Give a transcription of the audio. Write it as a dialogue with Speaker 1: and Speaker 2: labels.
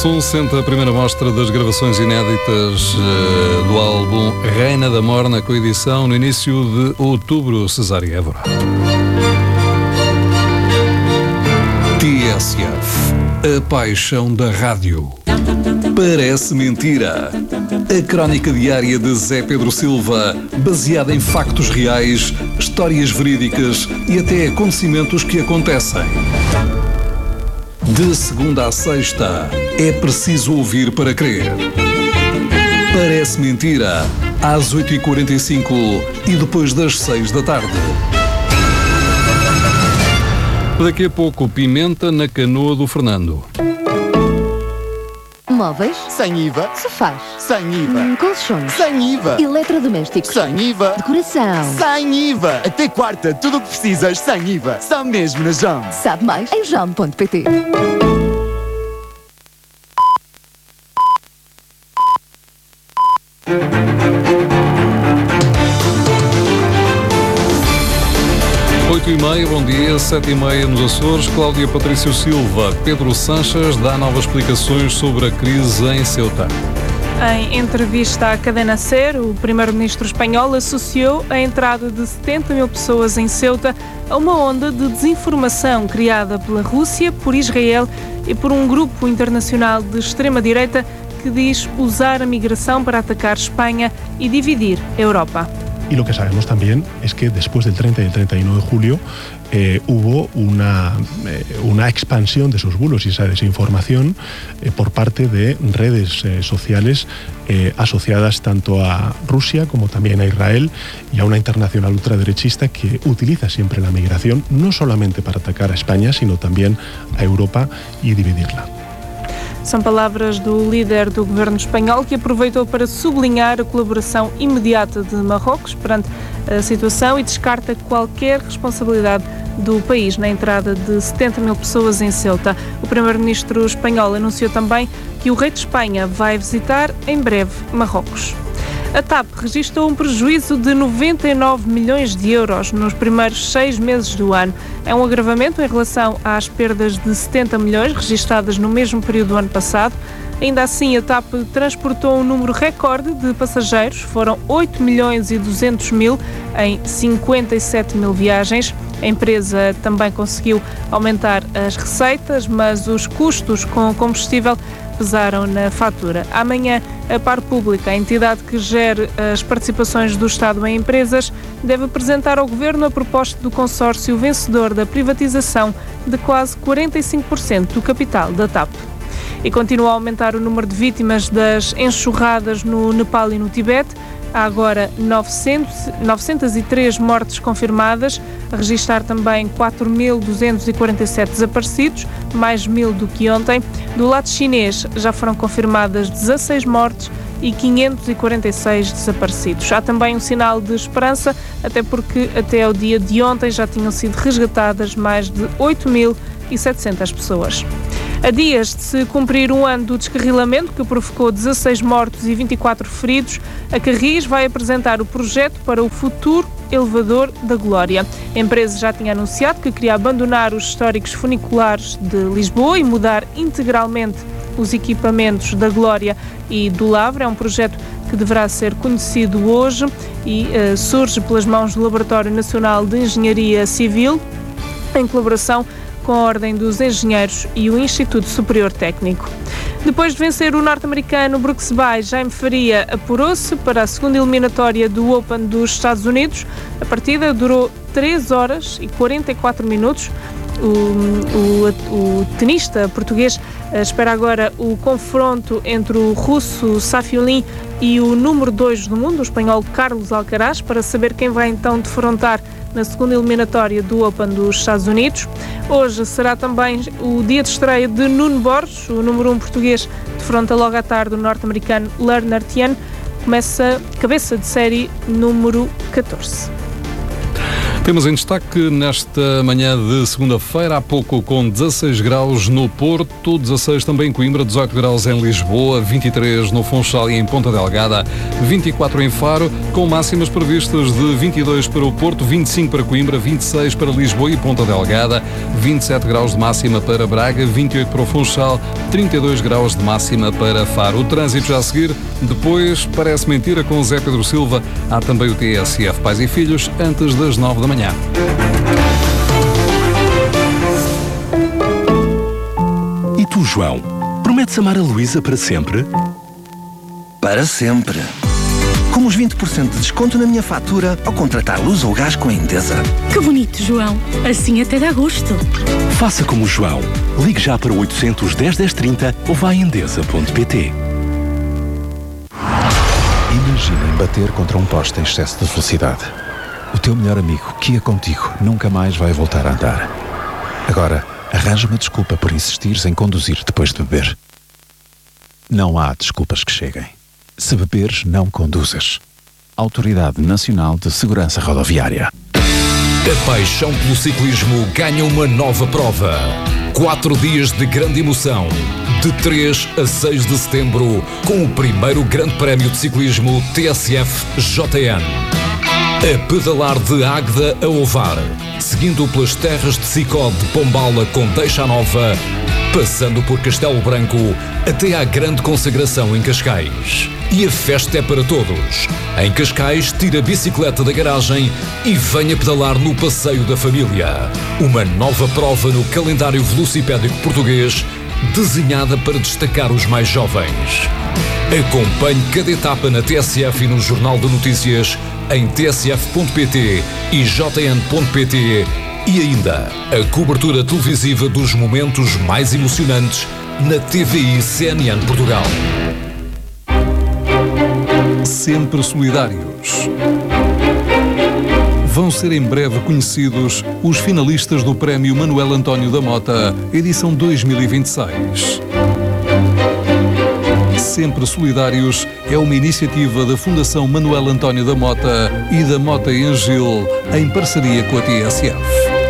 Speaker 1: Sul sente a primeira mostra das gravações inéditas do álbum Reina da Morna, com edição no início de outubro. Cesário Évora. TSF, a paixão da rádio. Parece mentira. A crónica diária de Zé Pedro Silva, baseada em factos reais, histórias verídicas e até acontecimentos que acontecem. De segunda a sexta, é preciso ouvir para crer. Parece mentira, às 8h45 e depois das 6 da tarde. Daqui a pouco, pimenta na canoa do Fernando.
Speaker 2: Móveis?
Speaker 3: Sem IVA.
Speaker 2: Sofás?
Speaker 3: Sem IVA.
Speaker 2: Colchões?
Speaker 3: Sem IVA.
Speaker 2: Eletrodomésticos?
Speaker 3: Sem IVA.
Speaker 2: Decoração?
Speaker 3: Sem IVA. Até quarta, tudo o que precisas sem IVA. Só mesmo na JOM.
Speaker 2: Sabe mais em JOM.pt.
Speaker 1: Oito e meia, bom dia, 7h30 nos Açores. Cláudia Patrício Silva. Pedro Sanches dá novas explicações sobre a crise em Ceuta.
Speaker 4: Em entrevista à cadena SER, o primeiro-ministro espanhol associou a entrada de 70 mil pessoas em Ceuta a uma onda de desinformação criada pela Rússia, por Israel e por um grupo internacional de extrema-direita que diz usar a migração para atacar Espanha y dividir Europa.
Speaker 5: Y lo que sabemos también es que después del 30 y el 31 de julio hubo una expansión de esos bulos y esa desinformación por parte de redes sociales asociadas tanto a Rusia como también a Israel y a una internacional ultraderechista que utiliza siempre la migración no solamente para atacar a España, sino también a Europa y dividirla.
Speaker 4: São palavras do líder do governo espanhol, que aproveitou para sublinhar a colaboração imediata de Marrocos perante a situação e descarta qualquer responsabilidade do país na entrada de 70 mil pessoas em Ceuta. O primeiro-ministro espanhol anunciou também que o rei de Espanha vai visitar em breve Marrocos. A TAP registrou um prejuízo de 99 milhões de euros nos primeiros 6 meses do ano. É um agravamento em relação às perdas de 70 milhões registradas no mesmo período do ano passado. Ainda assim, a TAP transportou um número recorde de passageiros. Foram 8 milhões e 200 mil em 57 mil viagens. A empresa também conseguiu aumentar as receitas, mas os custos com combustível pesaram na fatura. Amanhã, a Par Pública, a entidade que gere as participações do Estado em empresas, deve apresentar ao Governo a proposta do consórcio vencedor da privatização de quase 45% do capital da TAP. E continua a aumentar o número de vítimas das enxurradas no Nepal e no Tibete. Há agora 903 mortes confirmadas, a registrar também 4.247 desaparecidos, mais 1.000 do que ontem. Do lado chinês já foram confirmadas 16 mortes e 546 desaparecidos. Há também um sinal de esperança, até porque até ao dia de ontem já tinham sido resgatadas mais de 8.700 pessoas. A dias de se cumprir um ano do descarrilamento que provocou 16 mortos e 24 feridos, a Carris vai apresentar o projeto para o futuro elevador da Glória. A empresa já tinha anunciado que queria abandonar os históricos funiculares de Lisboa e mudar integralmente os equipamentos da Glória e do Lavra. É um projeto que deverá ser conhecido hoje e surge pelas mãos do Laboratório Nacional de Engenharia Civil, em colaboração com a Ordem dos Engenheiros e o Instituto Superior Técnico. Depois de vencer o norte-americano Brooks Bay, Jaime Faria apurou-se para a segunda eliminatória do Open dos Estados Unidos. A partida durou 3 horas e 44 minutos. O tenista português espera agora o confronto entre o russo Safiullin e o número 2 do mundo, o espanhol Carlos Alcaraz, para saber quem vai então defrontar na segunda eliminatória do Open dos Estados Unidos. Hoje será também o dia de estreia de Nuno Borges, o número 1 português, defronta logo à tarde o norte-americano Lerner Tien, começa cabeça de série número 14.
Speaker 1: Temos em destaque nesta manhã de segunda-feira, há pouco com 16 graus no Porto, 16 também em Coimbra, 18 graus em Lisboa, 23 no Funchal e em Ponta Delgada, 24 em Faro, com máximas previstas de 22 para o Porto, 25 para Coimbra, 26 para Lisboa e Ponta Delgada, 27 graus de máxima para Braga, 28 para o Funchal, 32 graus de máxima para Faro. O trânsito já a seguir, depois parece mentira com Zé Pedro Silva, há também o TSF Pais e Filhos, antes das 9 da manhã.
Speaker 6: E tu, João? Prometes amar a Luísa para sempre?
Speaker 7: Para sempre. Com os 20% de desconto na minha fatura ao contratar luz ou gás com a Endesa.
Speaker 8: Que bonito, João. Assim até dá gosto.
Speaker 6: Faça como o João. Ligue já para o 810 1030 ou vá a endesa.pt.
Speaker 9: Imaginem bater contra um poste em excesso de velocidade. O teu melhor amigo, que ia contigo, nunca mais vai voltar a andar. Agora, arranja uma desculpa por insistires em conduzir depois de beber. Não há desculpas que cheguem. Se beberes, não conduzas. Autoridade Nacional de Segurança Rodoviária.
Speaker 10: A paixão pelo ciclismo ganha uma nova prova. 4 dias de grande emoção. De 3 a 6 de setembro, com o primeiro Grande Prémio de Ciclismo TSF JN. A pedalar de Águeda a Ovar, seguindo pelas terras de Sicó de Pombala com Deixa Nova, passando por Castelo Branco até à grande consagração em Cascais. E a festa é para todos. Em Cascais, tira a bicicleta da garagem e venha pedalar no Passeio da Família. Uma nova prova no calendário velocipédico português, desenhada para destacar os mais jovens. Acompanhe cada etapa na TSF e no Jornal de Notícias em tsf.pt e jn.pt e ainda a cobertura televisiva dos momentos mais emocionantes na TVI CNN Portugal.
Speaker 1: Sempre solidários. Vão ser em breve conhecidos os finalistas do Prémio Manuel António da Mota, edição 2026. Sempre Solidários é uma iniciativa da Fundação Manuel António da Mota e da Mota Engil, em parceria com a TSF.